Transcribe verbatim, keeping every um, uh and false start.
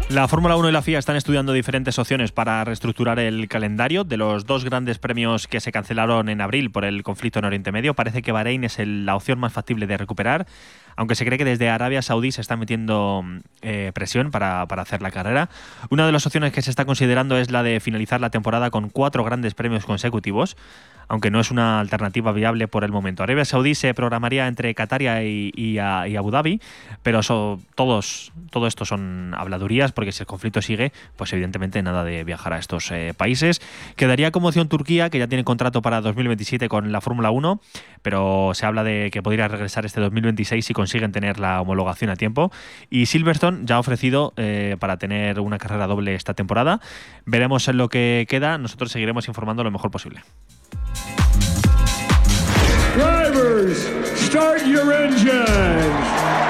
La Fórmula uno y la F I A están estudiando diferentes opciones para reestructurar el calendario. De los dos grandes premios que se cancelaron en abril por el conflicto en Oriente Medio, parece que Bahrein es el, la opción más factible de recuperar, aunque se cree que desde Arabia Saudí se está metiendo eh, presión para, para hacer la carrera. Una de las opciones que se está considerando es la de finalizar la temporada con cuatro grandes premios consecutivos, aunque no es una alternativa viable por el momento. Arabia Saudí se programaría entre Qatar y, y, a, y Abu Dhabi, pero so, todos, todo esto son habladurías, porque si el conflicto sigue, pues evidentemente nada de viajar a estos eh, países. Quedaría como opción Turquía, que ya tiene contrato para dos mil veintisiete con la Fórmula uno, pero se habla de que podría regresar este dos mil veintiséis si consiguen tener la homologación a tiempo. Y Silverstone ya ha ofrecido eh, para tener una carrera doble esta temporada. Veremos en lo que queda. Nosotros seguiremos informando lo mejor posible. Drivers, start your engines.